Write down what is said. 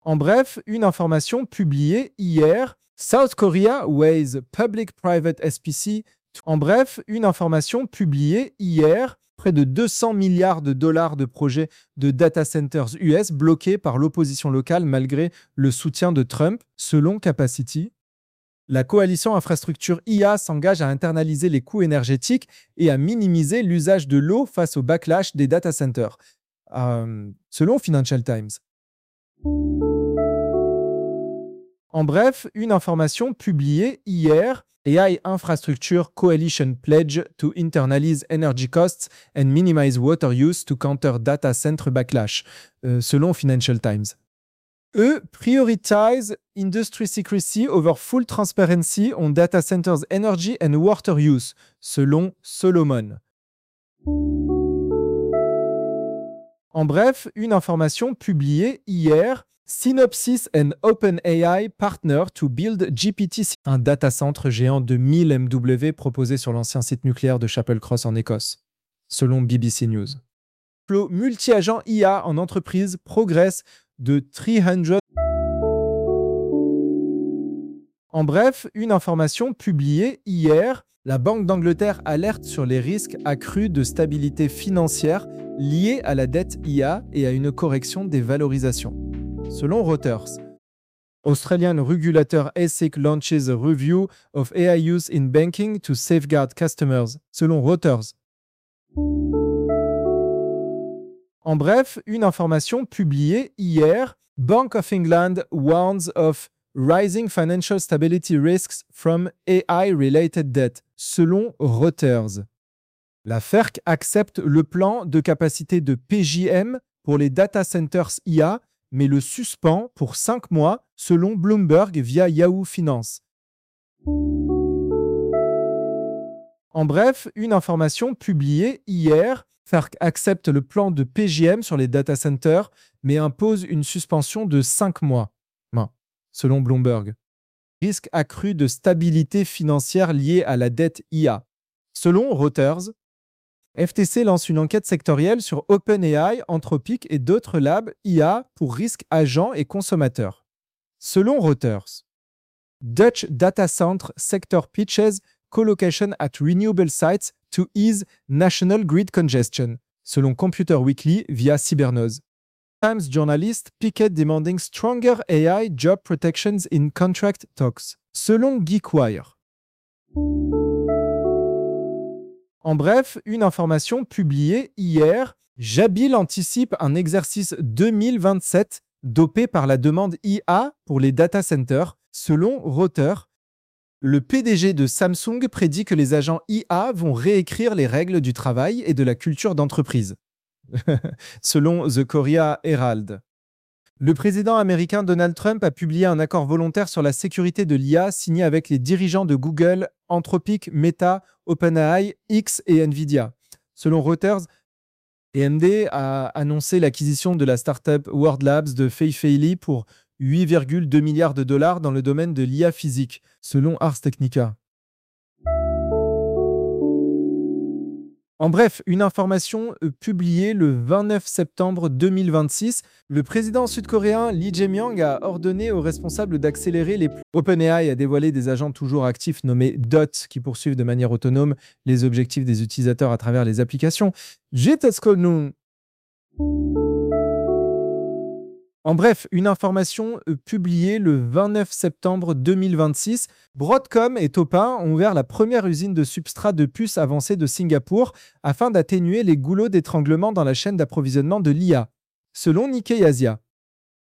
En bref, une information publiée hier, South Korea weighs public-private SPC. En bref, une information publiée hier, près de 200 milliards de dollars de projets de data centers US bloqués par l'opposition locale malgré le soutien de Trump, selon Capacity. La coalition infrastructure IA s'engage à internaliser les coûts énergétiques et à minimiser l'usage de l'eau face au backlash des data centers, selon Financial Times. En bref, une information publiée hier, AI Infrastructure Coalition Pledge to Internalize Energy Costs and Minimize Water Use to Counter Data Center Backlash, selon Financial Times. Prioritize industry secrecy over full transparency on data centers energy and water use, selon Solomon. En bref, une information publiée hier, Synopsys and OpenAI partner to build GPT, un data center géant de 1000 MW proposé sur l'ancien site nucléaire de Chapel Cross en Écosse, selon BBC News. Le multi-agent IA en entreprise progresse de 300. En bref, une information publiée hier, la Banque d'Angleterre alerte sur les risques accrus de stabilité financière liés à la dette IA et à une correction des valorisations. Selon Reuters, Australian regulator ASIC launches a review of AI use in banking to safeguard customers, selon Reuters. En bref, une information publiée hier, Bank of England warns of rising financial stability risks from AI-related debt, selon Reuters. La FERC accepte le plan de capacité de PJM pour les data centers IA, mais le suspend pour 5 mois, selon Bloomberg via Yahoo Finance. En bref, une information publiée hier, FERC accepte le plan de PJM sur les data centers, mais impose une suspension de 5 mois, selon Bloomberg. Risque accru de stabilité financière lié à la dette IA. Selon Reuters, FTC lance une enquête sectorielle sur OpenAI, Anthropic et d'autres labs IA pour risques agents et consommateurs. Selon Reuters, Dutch data center sector pitches colocation at renewable sites to ease national grid congestion, selon Computer Weekly via Cybernose. Times journalist Pickett demanding stronger AI job protections in contract talks, selon GeekWire. En bref, une information publiée hier, Jabil anticipe un exercice 2027 dopé par la demande IA pour les data centers, selon Reuters. Le PDG de Samsung prédit que les agents IA vont réécrire les règles du travail et de la culture d'entreprise, selon The Korea Herald. Le président américain Donald Trump a publié un accord volontaire sur la sécurité de l'IA signé avec les dirigeants de Google, Anthropic, Meta, OpenAI, X et Nvidia. Selon Reuters, AMD a annoncé l'acquisition de la startup World Labs de Fei Fei Li pour 8,2 milliards de dollars dans le domaine de l'IA physique, selon Ars Technica. En bref, une information publiée le 29 septembre 2026, le président sud-coréen Lee Jae-myung a ordonné aux responsables d'accélérer les... OpenAI a dévoilé des agents toujours actifs nommés DOT qui poursuivent de manière autonome les objectifs des utilisateurs à travers les applications. En bref, une information publiée le 29 septembre 2026, Broadcom et Topin ont ouvert la première usine de substrat de puces avancée de Singapour afin d'atténuer les goulots d'étranglement dans la chaîne d'approvisionnement de l'IA, selon Nikkei Asia.